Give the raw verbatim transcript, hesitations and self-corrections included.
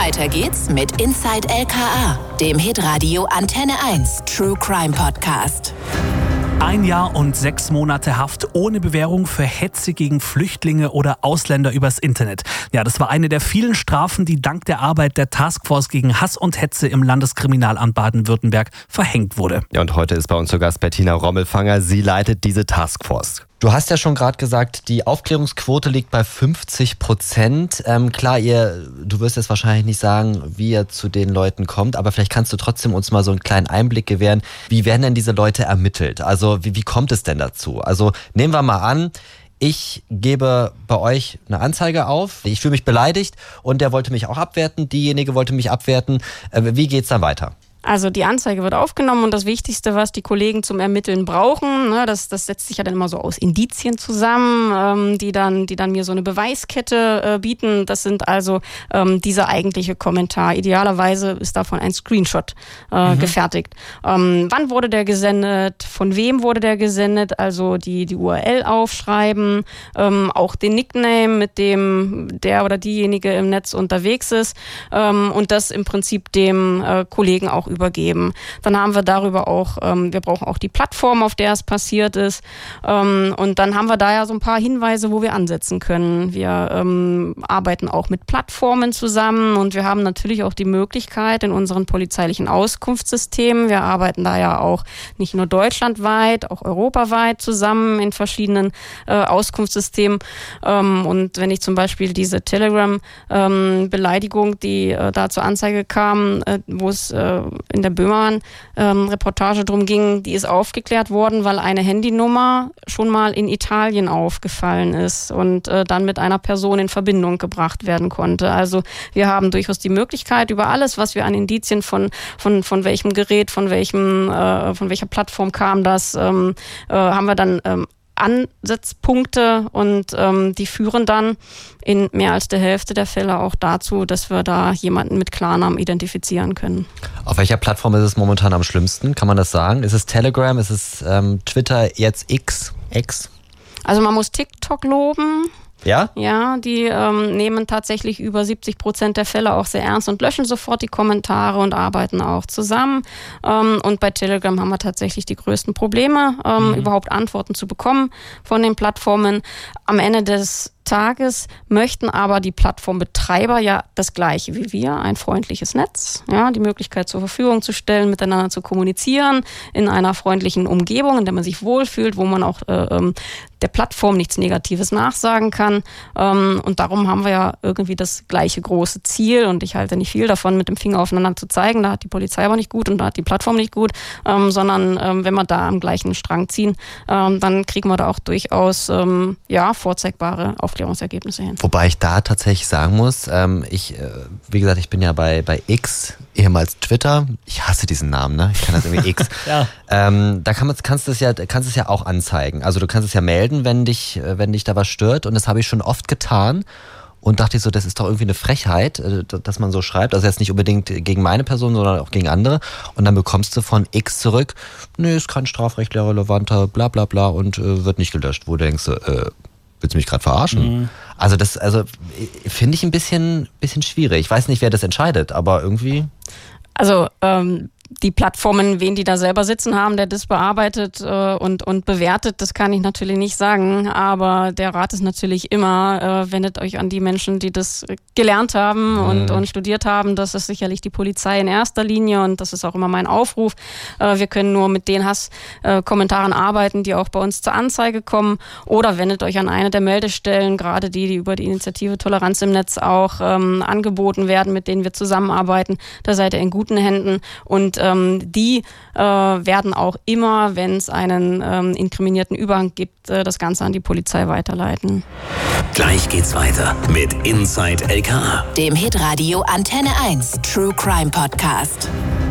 Weiter geht's mit Inside L K A, dem Hitradio Antenne eins True Crime Podcast. Ein Jahr und sechs Monate Haft ohne Bewährung für Hetze gegen Flüchtlinge oder Ausländer übers Internet. Ja, das war eine der vielen Strafen, die dank der Arbeit der Taskforce gegen Hass und Hetze im Landeskriminalamt Baden-Württemberg verhängt wurde. Ja, und heute ist bei uns zu Gast Bettina Rommelfanger. Sie leitet diese Taskforce. Du hast ja schon gerade gesagt, die Aufklärungsquote liegt bei fünfzig Prozent. Ähm, klar, ihr, du wirst jetzt wahrscheinlich nicht sagen, wie ihr zu den Leuten kommt, aber vielleicht kannst du trotzdem uns mal so einen kleinen Einblick gewähren. Wie werden denn diese Leute ermittelt? Also wie, wie kommt es denn dazu? Also nehmen wir mal an, ich gebe bei euch eine Anzeige auf, ich fühle mich beleidigt und der wollte mich auch abwerten, diejenige wollte mich abwerten. Äh, wie geht's dann weiter? Also die Anzeige wird aufgenommen und das Wichtigste, was die Kollegen zum Ermitteln brauchen, ne, das, das setzt sich ja dann immer so aus Indizien zusammen, ähm, die dann, die dann mir so eine Beweiskette äh, bieten. Das sind also ähm, dieser eigentliche Kommentar. Idealerweise ist davon ein Screenshot äh, mhm. gefertigt. Ähm, wann wurde der gesendet? Von wem wurde der gesendet? Also die, die U R L aufschreiben, ähm, auch den Nickname, mit dem der oder diejenige im Netz unterwegs ist ähm, und das im Prinzip dem äh, Kollegen auch übergeben. Dann haben wir darüber auch, ähm, wir brauchen auch die Plattform, auf der es passiert ist. Ähm, und dann haben wir da ja so ein paar Hinweise, wo wir ansetzen können. Wir ähm, arbeiten auch mit Plattformen zusammen und wir haben natürlich auch die Möglichkeit in unseren polizeilichen Auskunftssystemen, wir arbeiten da ja auch nicht nur deutschlandweit, auch europaweit zusammen in verschiedenen äh, Auskunftssystemen. Ähm, und wenn ich zum Beispiel diese Telegram-Beleidigung, ähm, die äh, da zur Anzeige kam, äh, wo es äh, in der Böhmermann-Reportage ähm, drum ging, die ist aufgeklärt worden, weil eine Handynummer schon mal in Italien aufgefallen ist und äh, dann mit einer Person in Verbindung gebracht werden konnte. Also wir haben durchaus die Möglichkeit, über alles, was wir an Indizien von von von welchem Gerät, von welchem äh, von welcher Plattform kam das, ähm, äh, haben wir dann ähm, Ansatzpunkte und ähm, die führen dann in mehr als der Hälfte der Fälle auch dazu, dass wir da jemanden mit Klarnamen identifizieren können. Auf welcher Plattform ist es momentan am schlimmsten? Kann man das sagen? Ist es Telegram? Ist es ähm, Twitter? Jetzt X? X? Also man muss TikTok loben. Ja? Ja, die ähm, nehmen tatsächlich über siebzig Prozent der Fälle auch sehr ernst und löschen sofort die Kommentare und arbeiten auch zusammen. Ähm, und bei Telegram haben wir tatsächlich die größten Probleme, ähm, mhm. überhaupt Antworten zu bekommen von den Plattformen. Am Ende des Tages möchten aber die Plattformbetreiber ja das Gleiche wie wir, ein freundliches Netz, ja, die Möglichkeit zur Verfügung zu stellen, miteinander zu kommunizieren in einer freundlichen Umgebung, in der man sich wohlfühlt, wo man auch äh, der Plattform nichts Negatives nachsagen kann. Ähm, und darum haben wir ja irgendwie das gleiche große Ziel und ich halte nicht viel davon, mit dem Finger aufeinander zu zeigen, da hat die Polizei aber nicht gut und da hat die Plattform nicht gut, ähm, sondern ähm, wenn wir da am gleichen Strang ziehen, ähm, dann kriegen wir da auch durchaus ähm, ja, vorzeigbare Aufmerksamkeit. Aufklärungsergebnisse hin. Wobei ich da tatsächlich sagen muss, ähm, ich, äh, wie gesagt, ich bin ja bei, bei X, ehemals Twitter. Ich hasse diesen Namen, ne? Ich kann das irgendwie X. ja. ähm, da kann man, kannst du es ja, kannst es ja auch anzeigen. Also du kannst es ja melden, wenn dich, wenn dich da was stört. Und das habe ich schon oft getan. Und dachte ich so, das ist doch irgendwie eine Frechheit, dass man so schreibt. Also jetzt nicht unbedingt gegen meine Person, sondern auch gegen andere. Und dann bekommst du von X zurück, nö, ist kein strafrechtlich relevanter, bla bla bla und äh, wird nicht gelöscht. Wo du denkst, äh, willst du mich gerade verarschen? Mhm. Also das, also finde ich ein bisschen, bisschen schwierig. Ich weiß nicht, wer das entscheidet, aber irgendwie... Also ähm, die Plattformen, wen die da selber sitzen haben, der das bearbeitet äh, und, und bewertet, das kann ich natürlich nicht sagen. Aber der Rat ist natürlich immer, äh, wendet euch an die Menschen, die das gelernt haben mhm. und, und studiert haben. Das ist sicherlich die Polizei in erster Linie und das ist auch immer mein Aufruf. Äh, wir können nur mit den Hasskommentaren äh, arbeiten, die auch bei uns zur Anzeige kommen. Oder wendet euch an eine der Meldestellen, gerade die, die über die Initiative Toleranz im Netz auch ähm, angeboten werden, mit denen wir zusammenarbeiten. Da seid ihr in guten Händen und ähm, die äh, werden auch immer, wenn es einen ähm, inkriminierten Überhang gibt, äh, das Ganze an die Polizei weiterleiten. Gleich geht's weiter mit Inside L K A, dem Hitradio Antenne eins True Crime Podcast.